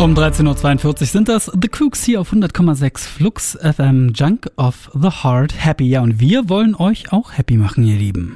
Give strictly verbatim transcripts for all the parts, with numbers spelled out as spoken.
Um dreizehn Uhr zweiundvierzig sind das The Kooks hier auf hundert Komma sechs Flux F M, Junk of the Heart, Happy. Ja, und wir wollen euch auch happy machen, ihr Lieben.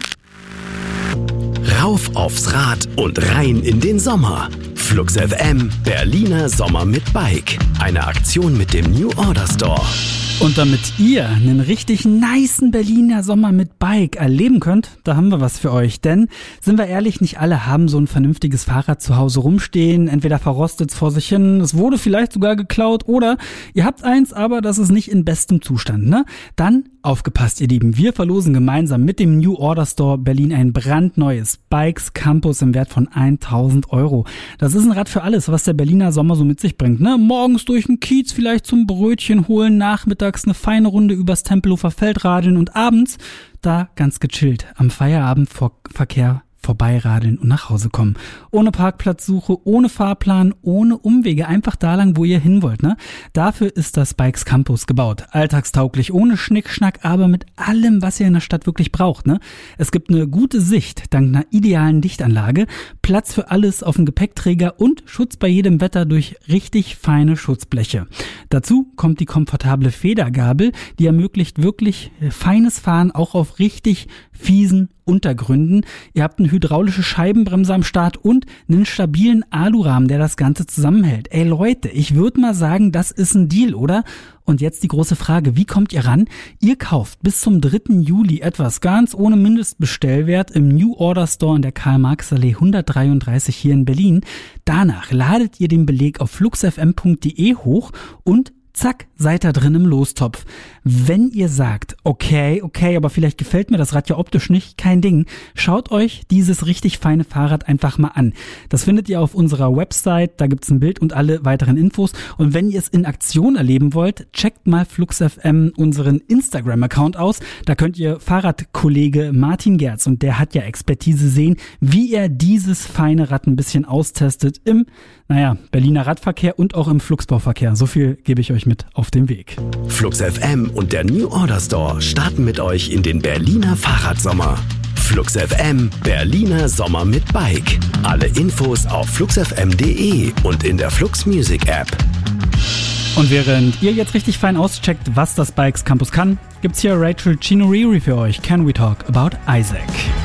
Rauf aufs Rad und rein in den Sommer. Flux F M, Berliner Sommer mit Bike. Eine Aktion mit dem New Order Store. Und damit ihr einen richtig nicen Berliner Sommer mit Bike erleben könnt, da haben wir was für euch. Denn, sind wir ehrlich, nicht alle haben so ein vernünftiges Fahrrad zu Hause rumstehen. Entweder verrostet's vor sich hin, es wurde vielleicht sogar geklaut, oder ihr habt eins, aber das ist nicht in bestem Zustand, ne? Dann aufgepasst, ihr Lieben. Wir verlosen gemeinsam mit dem New Order Store Berlin ein brandneues Bikes Campus im Wert von tausend Euro. Das ist ein Rad für alles, was der Berliner Sommer so mit sich bringt, ne? Morgens durch den Kiez vielleicht zum Brötchen holen, nachmittags eine feine Runde übers Tempelhofer Feld radeln und abends da ganz gechillt am Feierabendverkehr vorbeiradeln und nach Hause kommen. Ohne Parkplatzsuche, ohne Fahrplan, ohne Umwege, einfach da lang, wo ihr hin wollt, ne? Dafür ist das Bikes Campus gebaut. Alltagstauglich, ohne Schnickschnack, aber mit allem, was ihr in der Stadt wirklich braucht, ne? Es gibt eine gute Sicht, dank einer idealen Lichtanlage, Platz für alles auf dem Gepäckträger und Schutz bei jedem Wetter durch richtig feine Schutzbleche. Dazu kommt die komfortable Federgabel, die ermöglicht wirklich feines Fahren auch auf richtig fiesen Untergründen. Ihr habt eine hydraulische Scheibenbremse am Start und einen stabilen Alurahmen, der das Ganze zusammenhält. Ey Leute, ich würde mal sagen, das ist ein Deal, oder? Und jetzt die große Frage, wie kommt ihr ran? Ihr kauft bis zum dritten Juli etwas ganz ohne Mindestbestellwert im New Order Store in der Karl-Marx-Allee hundertdreiunddreißig hier in Berlin. Danach ladet ihr den Beleg auf fluxfm punkt de hoch und zack, seid ihr drin im Lostopf. Wenn ihr sagt, okay, okay, aber vielleicht gefällt mir das Rad ja optisch nicht, kein Ding, schaut euch dieses richtig feine Fahrrad einfach mal an. Das findet ihr auf unserer Website, da gibt's ein Bild und alle weiteren Infos. Und wenn ihr es in Aktion erleben wollt, checkt mal FluxFM unseren Instagram-Account aus. Da könnt ihr Fahrradkollege Martin Gerz, und der hat ja Expertise, sehen, wie er dieses feine Rad ein bisschen austestet im, naja, Berliner Radverkehr und auch im Fluxbauverkehr. So viel gebe ich euch mit auf den Weg. Flux F M und der New Order Store starten mit euch in den Berliner Fahrradsommer. Flux F M, Berliner Sommer mit Bike. Alle Infos auf fluxfm punkt de und in der Flux Music App. Und während ihr jetzt richtig fein auscheckt, was das Bikes Campus kann, gibt's hier Rachel Chinuriri für euch. Can we talk about Isaac?